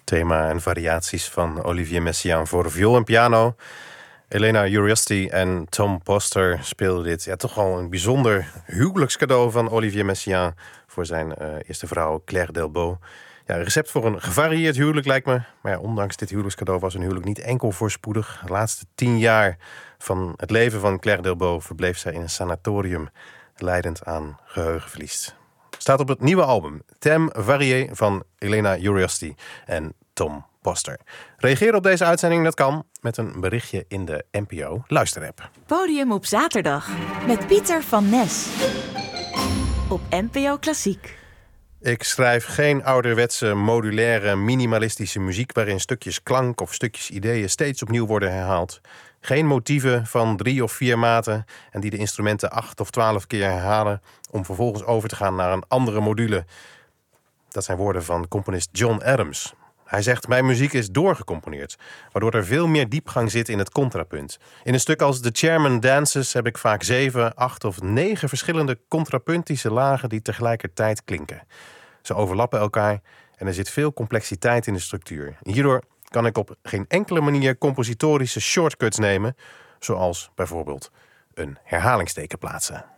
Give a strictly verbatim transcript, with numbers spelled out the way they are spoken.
Thema en variaties van Olivier Messiaen voor viool en piano. Elena Uriosty en Tom Poster speelden dit. Ja, toch wel een bijzonder huwelijkscadeau van Olivier Messiaen voor zijn uh, eerste vrouw Claire Delbo. Ja, een recept voor een gevarieerd huwelijk lijkt me. Maar ja, ondanks dit huwelijkscadeau was een huwelijk niet enkel voorspoedig. De laatste tien jaar van het leven van Claire Delbo verbleef zij in een sanatorium, lijdend aan geheugenverlies. Staat op het nieuwe album Thème varié van Elena Uriosty en Tom Poster. Reageer op deze uitzending, dat kan met een berichtje in de N P O luisterapp. Podium op zaterdag met Pieter van Nes op N P O Klassiek. Ik schrijf geen ouderwetse, modulaire, minimalistische muziek waarin stukjes klank of stukjes ideeën steeds opnieuw worden herhaald. Geen motieven van drie of vier maten en die de instrumenten acht of twaalf keer herhalen om vervolgens over te gaan naar een andere module. Dat zijn woorden van componist John Adams. Hij zegt: mijn muziek is doorgecomponeerd, waardoor er veel meer diepgang zit in het contrapunt. In een stuk als The Chairman Dances heb ik vaak zeven, acht of negen verschillende contrapuntische lagen die tegelijkertijd klinken. Ze overlappen elkaar en er zit veel complexiteit in de structuur. Hierdoor kan ik op geen enkele manier compositorische shortcuts nemen, zoals bijvoorbeeld een herhalingsteken plaatsen.